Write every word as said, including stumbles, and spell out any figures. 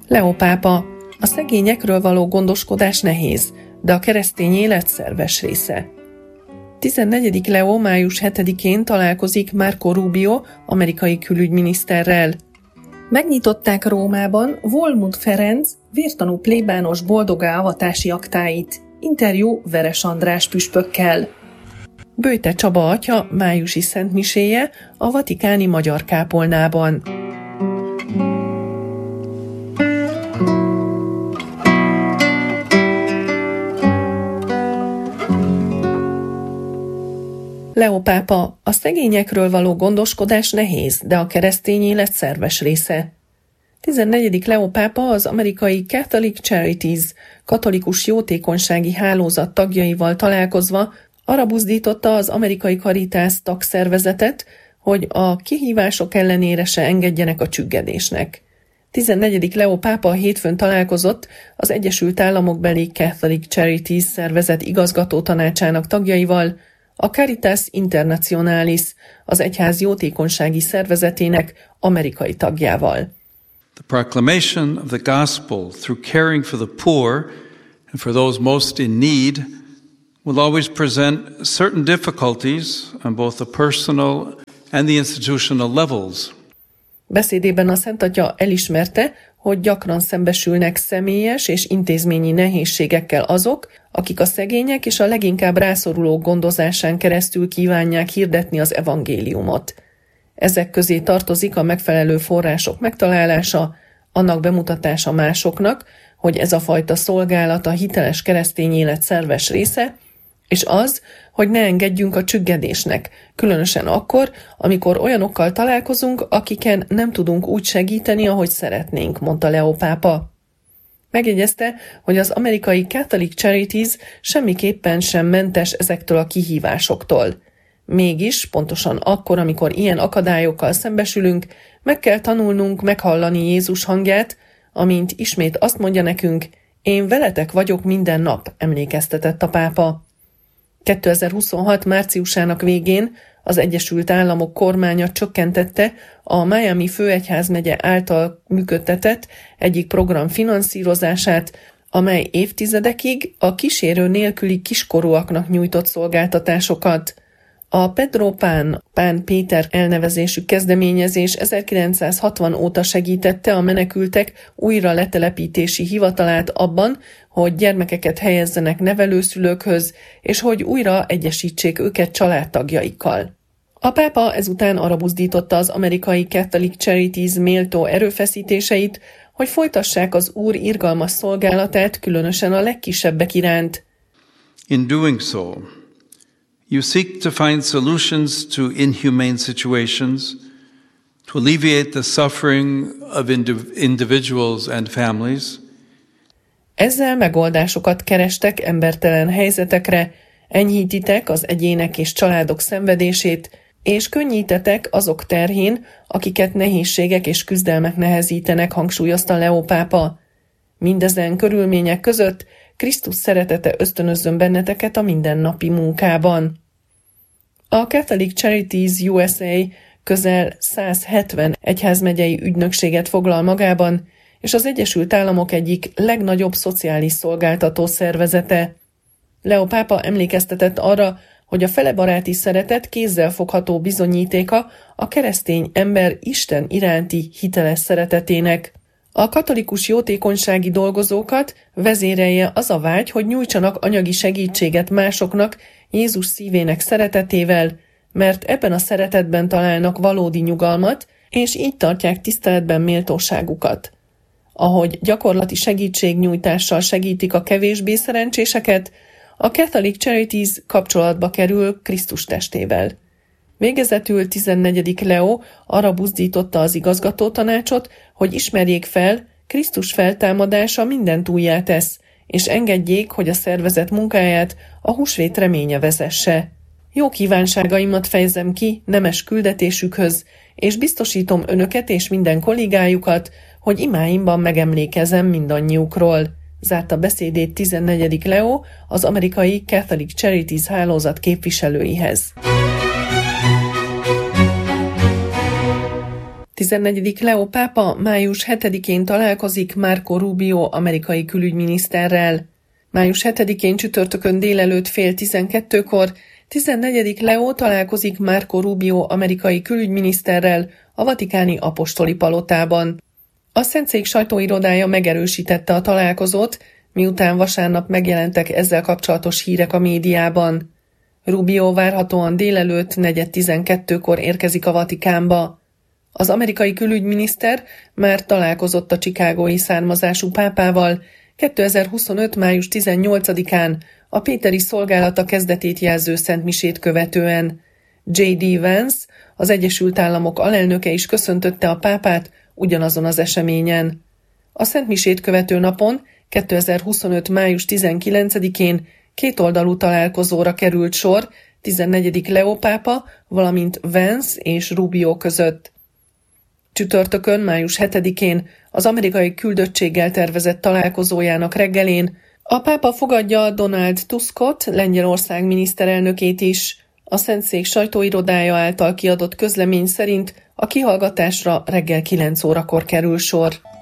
Leó pápa: a szegényekről való gondoskodás nehéz, de a keresztény élet szerves része. tizennegyedik Leó május hetedikén találkozik Marco Rubio, amerikai külügyminiszterrel. Megnyitották Rómában Volmut Ferenc vértanú plébános boldogá avatási aktáit. Interjú Veres András püspökkel. Böjte Csaba atya májusi szentmiséje a vatikáni magyar kápolnában. Leó pápa: a szegényekről való gondoskodás nehéz, de a keresztény élet szerves része. tizennegyedik Leó pápa az amerikai Catholic Charities, katolikus jótékonysági hálózat tagjaival találkozva arra buzdította az amerikai Caritas tagszervezetet, hogy a kihívások ellenére se engedjenek a csüggedésnek. tizennegyedik Leó pápa hétfőn találkozott az Egyesült Államokbeli Catholic Charities szervezet igazgató tanácsának tagjaival, a Caritas Internationalis, az egyház jótékonysági szervezetének amerikai tagjával. The proclamation of the gospel through caring for the poor and for those most in need will always present certain difficulties on both the personal and the institutional levels. Beszédében a Szent Atya elismerte, hogy gyakran szembesülnek személyes és intézményi nehézségekkel azok, akik a szegények és a leginkább rászorulók gondozásán keresztül kívánják hirdetni az evangéliumot. Ezek közé tartozik a megfelelő források megtalálása, annak bemutatása másoknak, hogy ez a fajta szolgálat a hiteles keresztény élet szerves része, és az, hogy ne engedjünk a csüggedésnek, különösen akkor, amikor olyanokkal találkozunk, akiken nem tudunk úgy segíteni, ahogy szeretnénk, mondta Leó pápa. Megjegyezte, hogy az amerikai Catholic Charities semmiképpen sem mentes ezektől a kihívásoktól. Mégis, pontosan akkor, amikor ilyen akadályokkal szembesülünk, meg kell tanulnunk meghallani Jézus hangját, amint ismét azt mondja nekünk: én veletek vagyok minden nap, emlékeztetett a pápa. kétezer-huszonhat márciusának végén az Egyesült Államok kormánya csökkentette a Miami főegyházmegye által működtetett egyik program finanszírozását, amely évtizedekig a kísérő nélküli kiskorúaknak nyújtott szolgáltatásokat. A Pedro Pán, Pán Péter elnevezésű kezdeményezés ezerkilencszázhatvan óta segítette a menekültek újra letelepítési hivatalát abban, hogy gyermekeket helyezzenek nevelőszülőkhöz, és hogy újra egyesítsék őket családtagjaikkal. A pápa ezután arra buzdította az amerikai Catholic Charities méltó erőfeszítéseit, hogy folytassák az Úr irgalmas szolgálatát, különösen a legkisebbek iránt. In doing so, you seek to find solutions to inhumane situations, to alleviate the suffering of individuals and families. Ezzel megoldásokat kerestek embertelen helyzetekre, enyhítitek az egyének és családok szenvedését, és könnyítetek azok terhén, akiket nehézségek és küzdelmek nehezítenek, hangsúlyozta Leó pápa. Mindezen körülmények között Krisztus szeretete ösztönözzön benneteket a mindennapi munkában. A Catholic Charities U S A közel száz hetven egyházmegyei ügynökséget foglal magában, és az Egyesült Államok egyik legnagyobb szociális szolgáltató szervezete. Leó pápa emlékeztetett arra, hogy a felebaráti szeretet kézzelfogható bizonyítéka a keresztény ember Isten iránti hiteles szeretetének. A katolikus jótékonysági dolgozókat vezérelje az a vágy, hogy nyújtsanak anyagi segítséget másoknak Jézus szívének szeretetével, mert ebben a szeretetben találnak valódi nyugalmat, és így tartják tiszteletben méltóságukat. Ahogy gyakorlati segítségnyújtással segítik a kevésbé szerencséseket, a Catholic Charities kapcsolatba kerül Krisztus testével. Végezetül tizennegyedik Leó arra buzdította az igazgatótanácsot, hogy ismerjék fel, Krisztus feltámadása mindent újjá tesz, és engedjék, hogy a szervezet munkáját a húsvét reménye vezesse. Jó kívánságaimat fejezem ki nemes küldetésükhöz, és biztosítom önöket és minden kollégájukat, hogy imáimban megemlékezem mindannyiukról. Zárta beszédét tizennegyedik Leó az amerikai Catholic Charities hálózat képviselőihez. tizennegyedik Leo pápa május hetedikén találkozik Marco Rubio amerikai külügyminiszterrel. május hetedikén csütörtökön délelőtt fél tizenkettőkor tizennegyedik Leo találkozik Marco Rubio amerikai külügyminiszterrel a vatikáni apostoli palotában. A Szentszék sajtóirodája megerősítette a találkozót, miután vasárnap megjelentek ezzel kapcsolatos hírek a médiában. Rubio várhatóan délelőtt negyed tizenkettőkor érkezik a Vatikánba. Az amerikai külügyminiszter már találkozott a chicagói származású pápával kétezer-huszonöt. május tizennyolcadikán a péteri szolgálata kezdetét jelző szentmisét követően. jé dé Vance, az Egyesült Államok alelnöke is köszöntötte a pápát ugyanazon az eseményen. A szentmisét követő napon, kétezer-huszonöt. május tizenkilencedikén kétoldalú találkozóra került sor tizennegyedik Leo pápa, valamint Vance és Rubio között. Csütörtökön, május hetedikén az amerikai küldöttséggel tervezett találkozójának reggelén a pápa fogadja Donald Tuskot, Lengyelország miniszterelnökét is. A Szentszék sajtóirodája által kiadott közlemény szerint a kihallgatásra reggel kilenc órakor kerül sor.